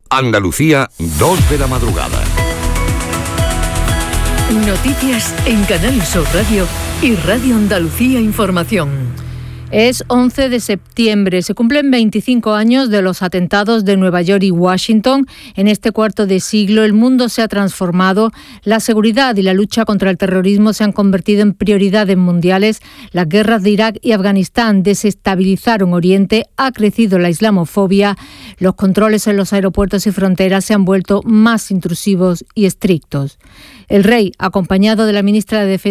Andalucía, 2 de la madrugada. Noticias en Canal Sur Radio y Radio Andalucía Información. Es 11 de septiembre. Se cumplen 25 años de los atentados de Nueva York y Washington. En este cuarto de siglo el mundo se ha transformado. La seguridad y la lucha contra el terrorismo se han convertido en prioridades mundiales. Las guerras de Irak y Afganistán desestabilizaron Oriente. Ha crecido la islamofobia. Los controles en los aeropuertos y fronteras se han vuelto más intrusivos y estrictos. El rey, acompañado de la ministra de Defensa